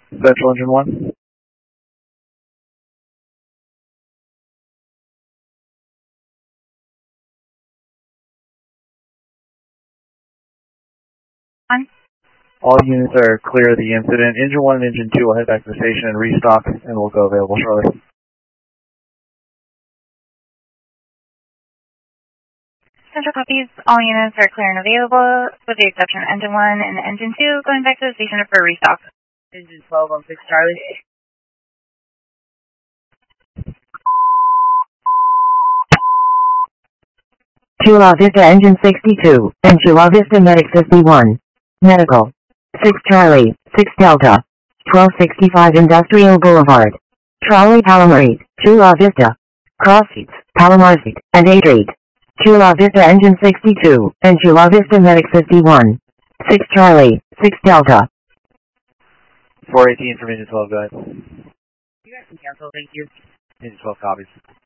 Central Engine 1. All units are clear of the incident. Engine 1 and Engine 2 will head back to the station and restock, and will go available shortly. Central copies. All units are clear and available, with the exception of Engine 1 and Engine 2 going back to the station for restock. Engine 12 on 6 Charlie. Chula Vista Engine 62, and Chula Vista Medic 51. Medical. 6 Charlie, 6 Delta. 1265 Industrial Boulevard. Trolley Palomar 8, Chula Vista. Cross seats, Palomar seat, and 8 8. Chula Vista Engine 62, and Chula Vista Medic 51. 6 Charlie, 6 Delta. 418 from Engine 12, go ahead. You guys can cancel, thank you. Engine 12 copies.